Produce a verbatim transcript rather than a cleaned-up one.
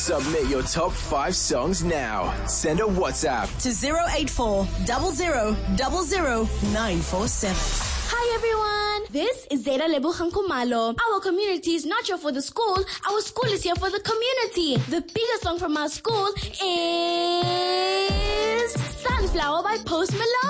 Submit your top five songs now. Send a WhatsApp to zero eight four zero zero zero zero nine four seven. Hi everyone, this is Zeta Lebogang Kumalo. Our community is not here for the school, our school is here for the community. The biggest song from our school is Sunflower by Post Malone.